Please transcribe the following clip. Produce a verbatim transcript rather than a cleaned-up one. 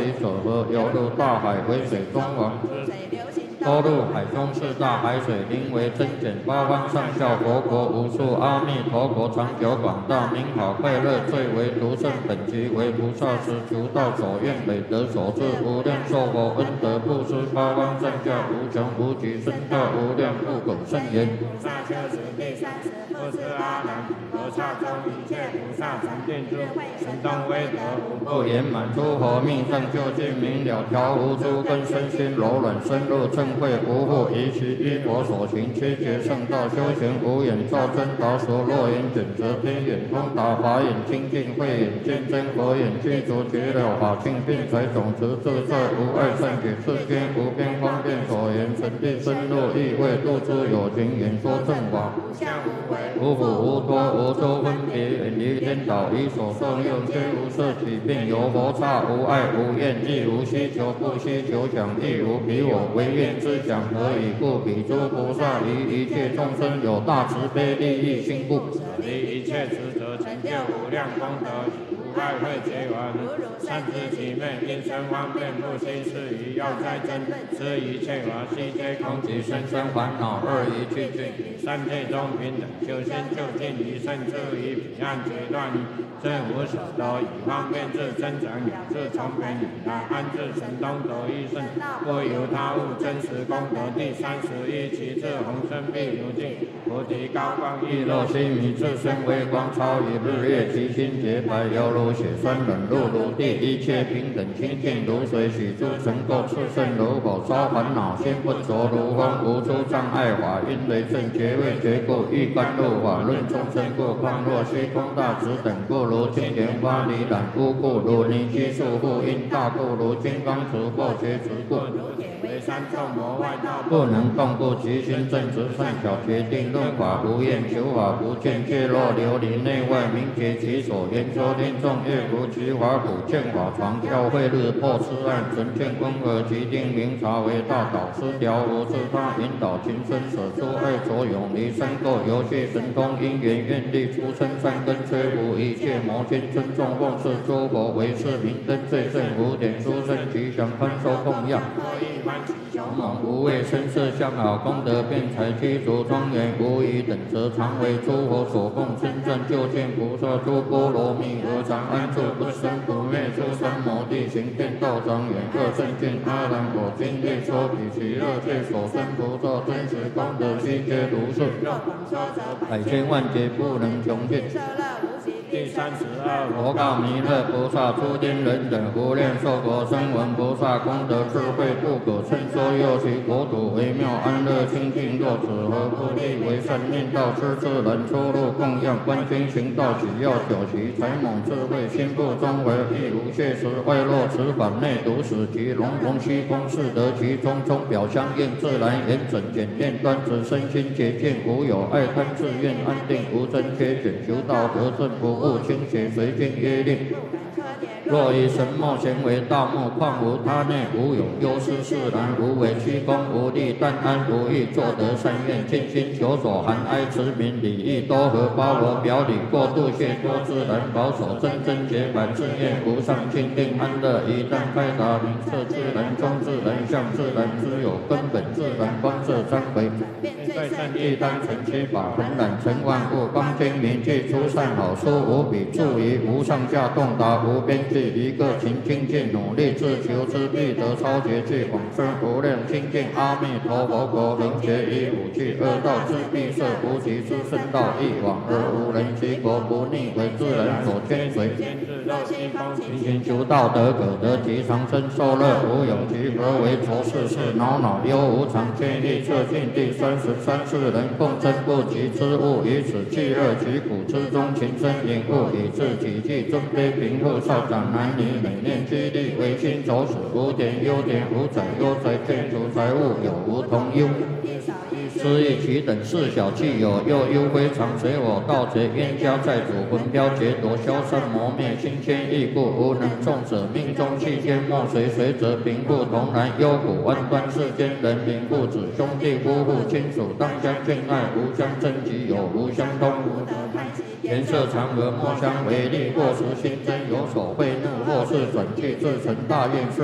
离所合，犹如大海为水中王。多入海中四大海水，名为增减八方上下佛国无数。阿弥陀佛，长久广大，名好快乐，最为独胜。本集为菩萨施求道所愿，累得所致，无量寿佛恩德布施，八方上下无穷无极，深大无量不可胜言。菩萨修持第三世，不是阿难，菩萨中一切菩萨成定智慧，神通威德无不圆满，诸佛命正究竟明了，调无诸根，身心柔软，深入正慧，无复疑其依佛所行，切觉圣道，修行无眼照真达所，若眼准则天眼通达，法眼清净，慧眼见真，佛眼具足觉了法性，并财种子自在无碍，善解世间无边方便所言，神地深入意味，度诸有情，演说正法，无相无为，无苦无脱，无周分别，远离颠倒，以所受用，虽无色起病，有佛刹，无爱无怨，亦无需求，不需求想，亦无彼我唯愿之想，何以故？彼诸菩萨于一切众生有大慈悲利益心故，离一切执着，成就无量功德，无爱慧结完，善知其昧，因生方便，不惜是于要哉真，知一切法悉皆空，即生生烦恼二一去尽，三界中平等，修心就近，一生至于彼岸决断，正无所得，以方便智增长养智，从本以来安置神通得益胜，不由他物，真实功德。第三十一，其智宏深必如镜，菩提高光亦若须弥，自身微光超于日月，其心洁白犹如血栓，冷露如地，一切平等清净如水，许诸尘垢炽盛如火烧，烦恼心不着如风，无诸障碍法，因为正觉位觉故，欲甘露法论众生故，况若虚空大直等故，如金莲花离染污故，如泥居束缚因大故，如金刚持破觉执故，为三众魔外道不能动故，其心正直善巧决定，论法无厌，求法不见，界若琉璃内外，明觉其所，研究令众乐如其法普，见法床教慧日破痴暗，纯见光和其定明察为大导师，了无自他引导情深，舍诸爱着永离三垢，游戏神通因缘愿力，出生善根，摧伏一切魔心，尊重奉事诸佛为是明灯，最胜无点殊胜吉祥宽收供养，勇猛无畏，身色相好，功德辩才，具足庄严，无疑等则常为诸佛所供，真正究竟菩萨诸波罗蜜何常安住，不生不灭，诸三摩地行遍道庄严，各圣境阿难果经列说，彼其乐界所生菩萨真实功德悉皆如是，百千万劫不能穷尽。第三十二，佛告弥勒菩萨：诸天人等无量寿佛声闻菩萨功德智慧不可称说，又其国土微妙安乐清净，若此何不立为善念道，知自然出入供养，观经行道，只要九习，才猛智慧，心不中为，亦无谢时，外落此法内独使其龙龙虚空是得其中，中表相应，自然严整简练，端直身心洁净，无有爱贪自愿，安定无真缺卷，求道得正不误，清邪随经约令。若以神墨咸为大木，况无他内，无有忧思释然，无为虚空，无力但安无欲，作得善愿，尽心求所含哀慈悯礼义多和，包罗表里，过度谢多自然，保守真真洁白，自愿无上清定安乐，一旦开达明彻自然中自然相自然之有根本自然光色三回，在善意单纯七法，浑然成万物，光精明具出善好书，无比注于无上下洞达，无边际，一个勤精进努力自求之必得超绝具广深无量清净阿弥陀佛国，能学以五具二道之必摄，无极之圣道一往而无人其国，不逆为自然所牵随，勤勤求道德可得其长生受乐，无有其何为愁事事恼恼忧无常见意测尽。第三十三世人共争不及之物，以此气乐其苦之中，情深隐悟，以致己具尊卑贫富少长男女，每念激励唯心走死，无点优点无载优载，建筑财物有无同忧。失意其等事小气有，又忧非常，随我盗贼冤家债主，魂飘劫夺消散磨灭，心牵意故，无能众者命中气间莫随随则贫富同然，忧苦弯端世间人民父子兄弟夫妇亲属当相敬爱，无相争己有无相通，无得贪颜色常和莫相违逆，过时心真有所慧怒，或是转去自成大愿。